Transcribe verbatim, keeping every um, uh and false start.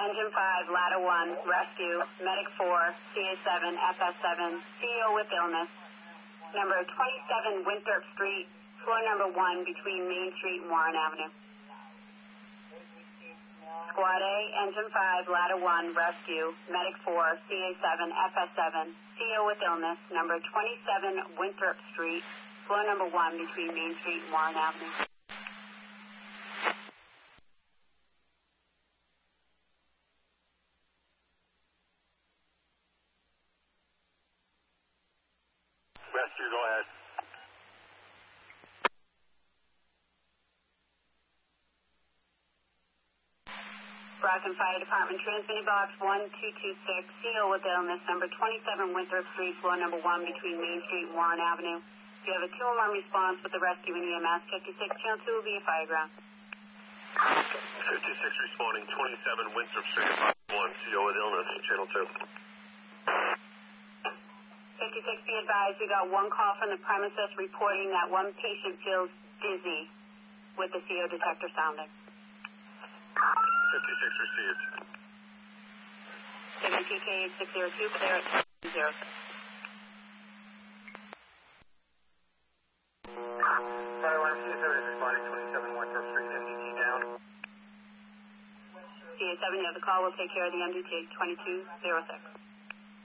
Engine five, Ladder one, Rescue, Medic four, C A seven, F S seven, C E O with illness, number twenty-seven Winthrop Street, floor number one between Main Street and Warren Avenue. Squad A, Engine five, Ladder one, Rescue, Medic four, C A seven, F S seven, C E O with illness, number twenty-seven Winthrop Street, floor number one between Main Street and Warren Avenue. Rescue, go ahead. Brockton Fire Department, transmitting box one two two six, C E O with illness, number twenty-seven Winthrop Street, floor number one between Main Street and Warren Avenue. If you have a two-alarm response with the rescue and E M S, fifty-six channel two will be a fire ground. fifty-six responding, twenty-seven Winthrop Street, one, C E O with illness, channel two. fifty-six, be advised, we got one call from the premises reporting that one patient feels dizzy with the C O detector sounding. fifty-six received. W T K eight six zero two, clear at zero six. Fire alarm C A seven is responding, twenty-seven Winthrop Street, M D T down. C A seven, you have the call, we'll take care of the M D T, twenty-two zero six.